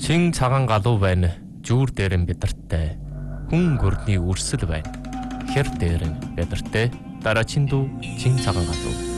Чин цагаан галуу байна. Жүүр дээр нь бедартай. Хүн гөрний үрсэл байна. Хэр дээр нь бедартай. Дараачин дүү чин цагаан галуу.